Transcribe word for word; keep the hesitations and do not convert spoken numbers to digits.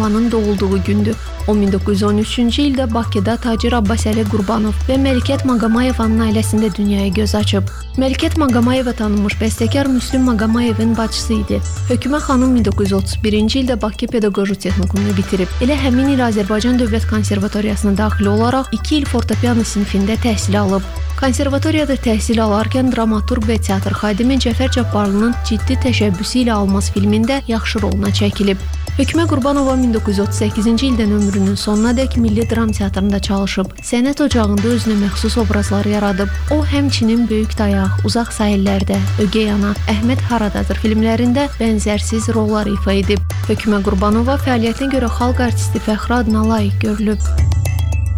Qurbanovanın doğulduğu gündür. O min doqquz yüz on üçüncü ildə Bakıda Tacir Abbasəli Qurbanov və Məlikət Maqomayevanın ailəsində dünyaya göz açıb. Məlikət Maqomayeva tanınmış bəstəkar Müslüm Maqomayevin bacısı idi. Hökümə xanım min doqquz yüz otuz birinci ildə Bakı Pedaqoji Texnikumunu bitirib. Elə həmin il Azərbaycan Dövlət Konservatoriyasına daxil olaraq iki il fortepiano sinifində təhsil alıb. Konservatoriyada təhsil alarkən dramaturq və teatr xadimi Cəfər Cabbarlının ciddi təşəbbüsü ilə Almaz filmində yaxşı roluna çəkilib. Hökümə Qurbanova min doqquz yüz otuz səkkizinci ildən ömrünün sonunadək Milli Dram Teatrında çalışıb. Sənət ocağında özünə məxsus obrazlar yaradıb. O, həmçinin Böyük Dayaq, Uzaq Sahillərdə, Ögey Ana, Əhməd Haradadır filmlərində bənzərsiz rollar ifa edib. Hökümə Qurbanova fəaliyyətinə görə xalq artisti fəxri adına layiq görülüb.